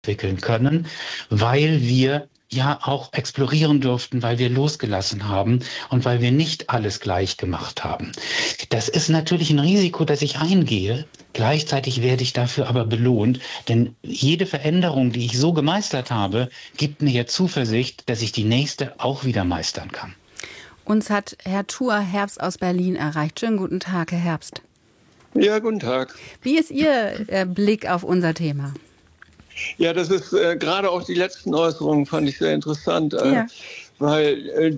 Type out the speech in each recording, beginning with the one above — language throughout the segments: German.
entwickeln können, weil wir ja auch explorieren durften, weil wir losgelassen haben und weil wir nicht alles gleich gemacht haben. Das ist natürlich ein Risiko, das ich eingehe. Gleichzeitig werde ich dafür aber belohnt, denn jede Veränderung, die ich so gemeistert habe, gibt mir ja Zuversicht, dass ich die nächste auch wieder meistern kann. Uns hat Herr Thur Herbst aus Berlin erreicht. Schönen guten Tag, Herr Herbst. Ja, guten Tag. Wie ist Ihr Blick auf unser Thema? Ja, das ist gerade auch die letzten Äußerungen fand ich sehr interessant, weil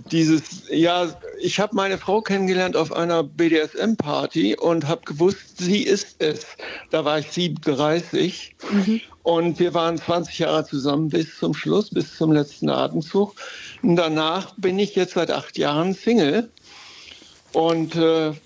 ich habe meine Frau kennengelernt auf einer BDSM-Party und habe gewusst, sie ist es. Da war ich 37 und wir waren 20 Jahre zusammen bis zum Schluss, bis zum letzten Atemzug. Und danach bin ich jetzt seit 8 Jahren Single und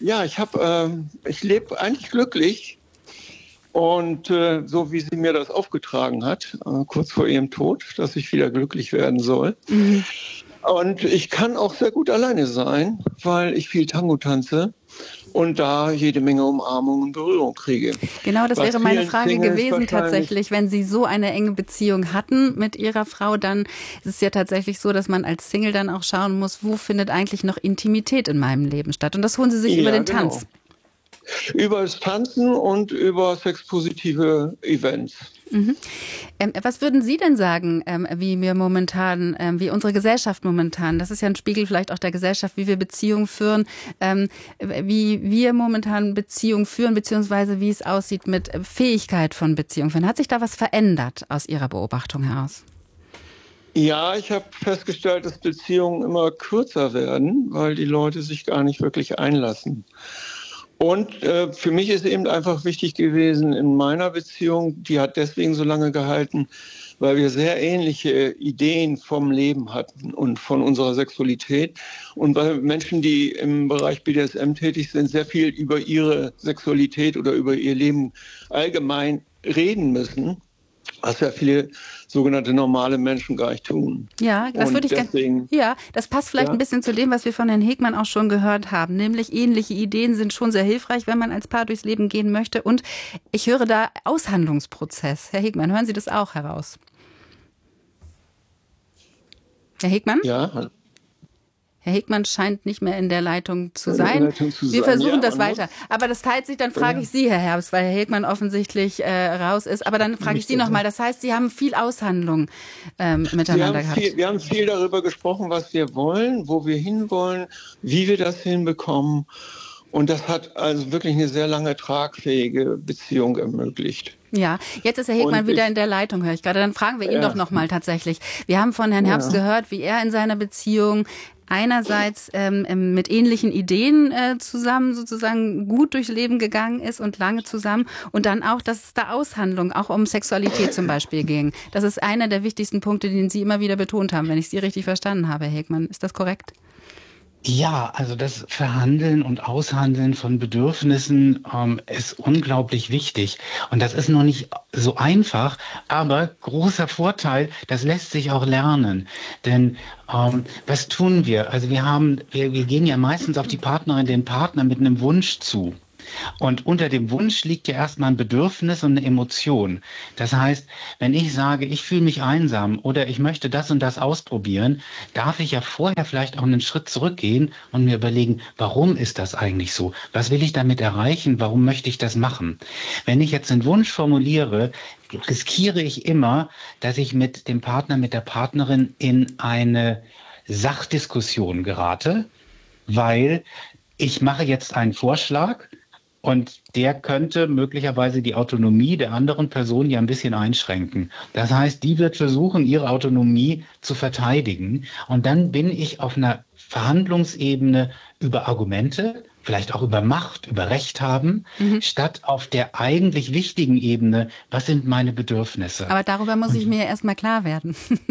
ich lebe eigentlich glücklich. Und so wie sie mir das aufgetragen hat, kurz vor ihrem Tod, dass ich wieder glücklich werden soll. Und ich kann auch sehr gut alleine sein, weil ich viel Tango tanze und da jede Menge Umarmung und Berührung kriege. Genau, das wäre meine Frage gewesen tatsächlich. Wenn Sie so eine enge Beziehung hatten mit Ihrer Frau, dann ist es ja tatsächlich so, dass man als Single dann auch schauen muss, wo findet eigentlich noch Intimität in meinem Leben statt. Und das holen Sie sich über den Tanz. Über das Tanzen und über sexpositive Events. Was würden Sie denn sagen, wie unsere Gesellschaft momentan, das ist ja ein Spiegel vielleicht auch der Gesellschaft, wie wir Beziehungen führen, wie wir momentan Beziehungen führen, beziehungsweise wie es aussieht mit Fähigkeit von Beziehungen führen. Hat sich da was verändert aus Ihrer Beobachtung heraus? Ja, ich habe festgestellt, dass Beziehungen immer kürzer werden, weil die Leute sich gar nicht wirklich einlassen. Und für mich ist eben einfach wichtig gewesen in meiner Beziehung, die hat deswegen so lange gehalten, weil wir sehr ähnliche Ideen vom Leben hatten und von unserer Sexualität. Und weil Menschen, die im Bereich BDSM tätig sind, sehr viel über ihre Sexualität oder über ihr Leben allgemein reden müssen, was ja viele sogenannte normale Menschen gar nicht tun. Ja, das würde ich gerne. Ja, das passt vielleicht ein bisschen zu dem, was wir von Herrn Hegmann auch schon gehört haben. Nämlich ähnliche Ideen sind schon sehr hilfreich, wenn man als Paar durchs Leben gehen möchte. Und ich höre da Aushandlungsprozess. Herr Hegmann, hören Sie das auch heraus? Herr Hegmann? Ja. Herr Hegmann scheint nicht mehr in der Leitung zu sein. Wir versuchen das weiter. Aber das teilt sich, dann frage ich Sie, Herr Herbst, weil Herr Hegmann offensichtlich raus ist. Aber dann frage ich Sie nochmal. Das heißt, Sie haben viel Aushandlung miteinander gehabt. Wir haben viel darüber gesprochen, was wir wollen, wo wir hinwollen, wie wir das hinbekommen. Und das hat also wirklich eine sehr lange tragfähige Beziehung ermöglicht. Ja, jetzt ist Herr Hegmann wieder in der Leitung, höre ich gerade. Dann fragen wir ihn doch nochmal tatsächlich. Wir haben von Herrn Herbst gehört, wie er in seiner Beziehung einerseits mit ähnlichen Ideen zusammen sozusagen gut durchs Leben gegangen ist und lange zusammen. Und dann auch, dass es da Aushandlung, auch um Sexualität zum Beispiel ging. Das ist einer der wichtigsten Punkte, den Sie immer wieder betont haben, wenn ich Sie richtig verstanden habe, Herr Hegmann. Ist das korrekt? Ja, also das Verhandeln und Aushandeln von Bedürfnissen ist unglaublich wichtig. Und das ist noch nicht so einfach, aber großer Vorteil, das lässt sich auch lernen. Denn was tun wir? Also wir gehen ja meistens auf die Partnerin, den Partner mit einem Wunsch zu. Und unter dem Wunsch liegt ja erstmal ein Bedürfnis und eine Emotion. Das heißt, wenn ich sage, ich fühle mich einsam oder ich möchte das und das ausprobieren, darf ich ja vorher vielleicht auch einen Schritt zurückgehen und mir überlegen, warum ist das eigentlich so? Was will ich damit erreichen? Warum möchte ich das machen? Wenn ich jetzt einen Wunsch formuliere, riskiere ich immer, dass ich mit dem Partner, mit der Partnerin in eine Sachdiskussion gerate, weil ich mache jetzt einen Vorschlag, und der könnte möglicherweise die Autonomie der anderen Person ja ein bisschen einschränken. Das heißt, die wird versuchen, ihre Autonomie zu verteidigen. Und dann bin ich auf einer Verhandlungsebene über Argumente, vielleicht auch über Macht, über Recht haben, statt auf der eigentlich wichtigen Ebene, was sind meine Bedürfnisse? Aber darüber muss ich mir erstmal klar werden.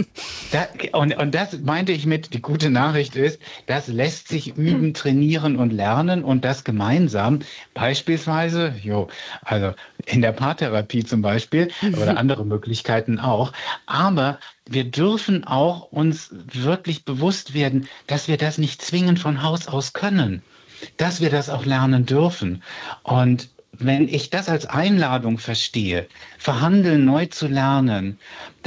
Und das meinte ich mit, die gute Nachricht ist, das lässt sich üben, trainieren und lernen und das gemeinsam, beispielsweise, also in der Paartherapie zum Beispiel oder andere Möglichkeiten auch, aber wir dürfen auch uns wirklich bewusst werden, dass wir das nicht zwingend von Haus aus können, dass wir das auch lernen dürfen. Und wenn ich das als Einladung verstehe, verhandeln neu zu lernen,